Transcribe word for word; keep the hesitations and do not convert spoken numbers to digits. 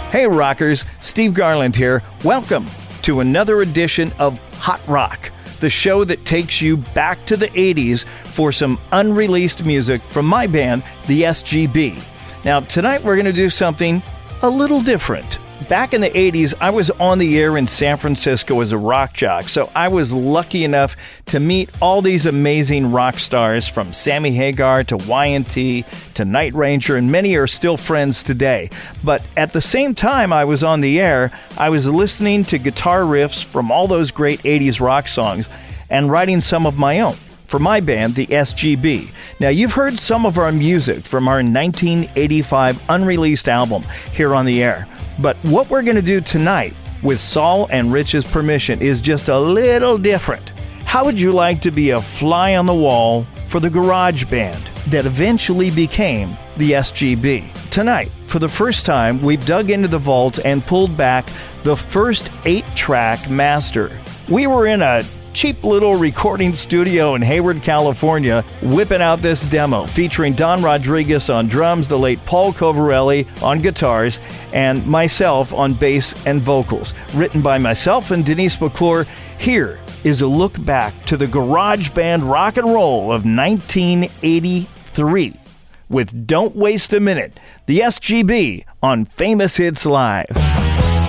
Hey rockers, Steve Garland here. Welcome to another edition of Hot Rock, the show that takes you back to the eighties for some unreleased music from my band, the S G B. Now, tonight we're going to do something a little different. Back in the eighties, I was on the air in San Francisco as a rock jock, so I was lucky enough to meet all these amazing rock stars, from Sammy Hagar to Y and T to Night Ranger, and many are still friends today. But at the same time I was on the air, I was listening to guitar riffs from all those great eighties rock songs and writing some of my own for my band, the S G B. Now, you've heard some of our music from our nineteen eighty-five unreleased album here on the air. But what we're going to do tonight, with Saul and Rich's permission, is just a little different. How would you like to be a fly on the wall for the garage band that eventually became the S G B? Tonight, for the first time, we've dug into the vault and pulled back the first eight-track master. We were in a cheap little recording studio in Hayward, California, whipping out this demo featuring Don Rodriguez on drums, the late Paul Covarelli on guitars, and myself on bass and vocals. Written by myself and Denise McClure, here is a look back to the garage band rock and roll of nineteen eighty-three with Don't Waste a Minute, the S G B on Famous Hits Live.